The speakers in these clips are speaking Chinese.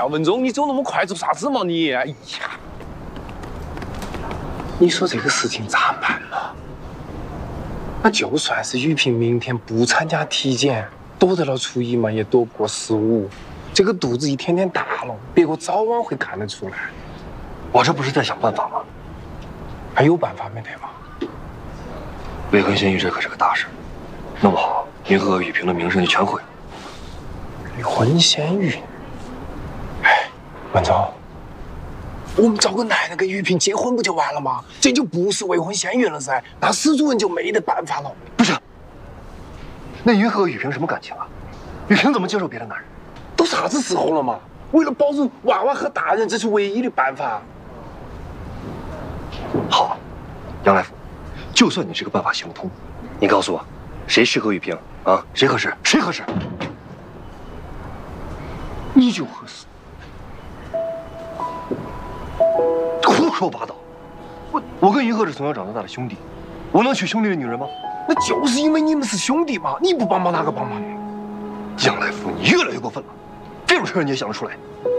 呀，文忠，你走那么快做啥子嘛你？哎呀，你说这个事情咋办嘛？那就算是雨萍明天不参加体检，躲得了初一嘛，也躲不过15。这个肚子一天天大了，别个早晚会看得出来。 我这不是在想办法吗？ 还有办法没得嘛？ 未婚先孕这可是个大事，弄不好云禾和雨萍的名声就全毁了。 未婚先孕，哎，文忠，我们找个男的跟雨萍结婚不就完了吗？这就不是未婚先孕了噻，那史主任就没得办法了。 不是，那云禾和雨萍什么感情啊？雨萍怎么接受别的男人？ 都啥子时候了嘛？为了保住娃娃和大人，这是唯一的办法。 好，杨大夫，就算你这个办法行不通，你告诉我，谁适合雨萍啊？谁合适？谁合适？你就合适。胡说八道！我跟云鹤是从小长到大的兄弟，我能娶兄弟的女人吗？ 那就是因为你们是兄弟嘛，你不帮忙哪个帮忙？ 杨大夫，你越来越过分了，这种事你也想得出来？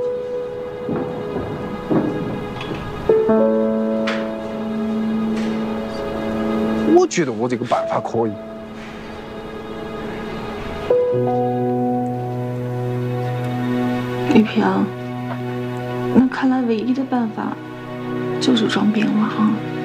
我觉得我这个办法可以。 雨萍，那看来唯一的办法就是装病了啊。